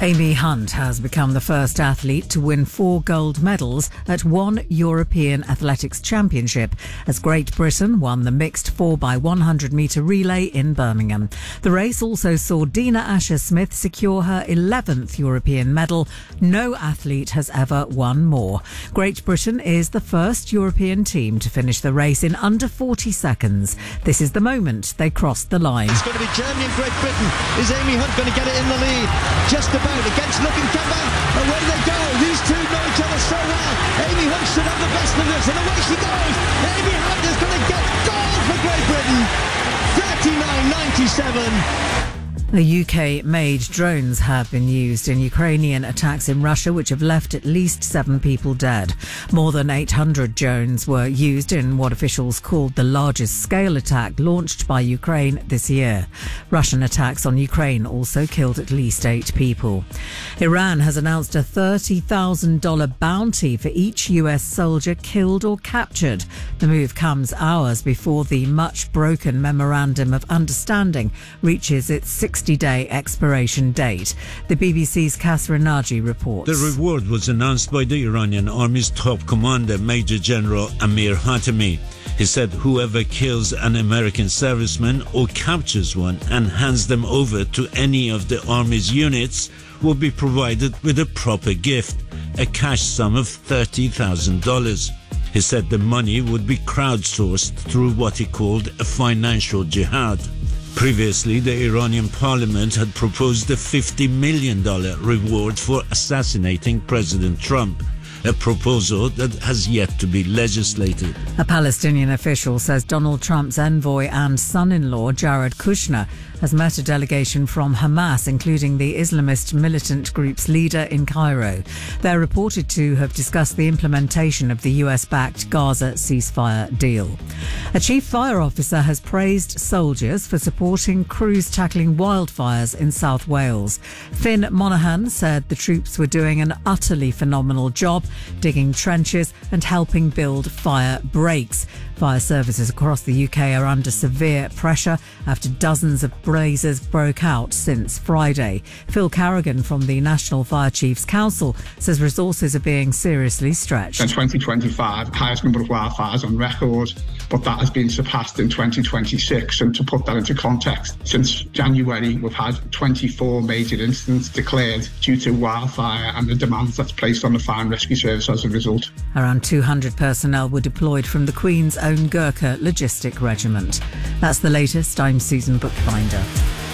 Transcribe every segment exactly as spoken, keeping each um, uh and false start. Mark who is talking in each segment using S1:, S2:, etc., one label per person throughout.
S1: Amy Hunt has become the first athlete to win four gold medals at one European Athletics Championship as Great Britain won the mixed four by one hundred metre relay in Birmingham. The race also saw Dina Asher-Smith secure her eleventh European medal. No athlete has ever won more. Great Britain is the first European team to finish the race in under forty seconds. This is the moment they crossed the line.
S2: It's going to be Germany and Great Britain. Is Amy Hunt going to get it in the lead? Just about against looking Kemba. Away they go. These two know each other so well. Amy Hunt should have the best of this, and away she goes. Amy Hunt is going to get gold for Great Britain. thirty-nine ninety-seven.
S1: The U K-made drones have been used in Ukrainian attacks in Russia, which have left at least seven people dead. More than eight hundred drones were used in what officials called the largest scale attack launched by Ukraine this year. Russian attacks on Ukraine also killed at least eight people. Iran has announced a thirty thousand dollars bounty for each U S soldier killed or captured. The move comes hours before the much-broken Memorandum of Understanding reaches its sixty-day expiration date. The B B C's Kasra Naji reports.
S3: The reward was announced by the Iranian Army's top commander, Major General Amir Hatami. He said whoever kills an American serviceman or captures one and hands them over to any of the Army's units will be provided with a proper gift, a cash sum of thirty thousand dollars. He said the money would be crowdsourced through what he called a financial jihad. Previously, the Iranian parliament had proposed a fifty million dollars reward for assassinating President Trump, a proposal that has yet to be legislated.
S1: A Palestinian official says Donald Trump's envoy and son-in-law, Jared Kushner, has met a delegation from Hamas, including the Islamist militant group's leader in Cairo. They're reported to have discussed the implementation of the U S-backed Gaza ceasefire deal. A chief fire officer has praised soldiers for supporting crews tackling wildfires in South Wales. Finn Monaghan said the troops were doing an utterly phenomenal job, digging trenches and helping build fire breaks. Fire services across the U K are under severe pressure after dozens of blazes broke out since Friday. Phil Carrigan from the National Fire Chiefs Council says resources are being seriously stretched.
S4: In twenty twenty-five, highest number of wildfires on record, but that has been surpassed in twenty twenty-six. And to put that into context, since January, we've had twenty-four major incidents declared due to wildfire and the demands that's placed on the Fire and Rescue Service as a result.
S1: Around two hundred personnel were deployed from the Queen's own Gurkha Logistic Regiment. That's the latest. I'm Susan Bookbinder.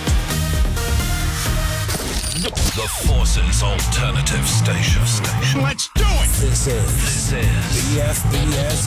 S5: The Forces Alternative Station. Let's do it!
S6: This is, this is B F B S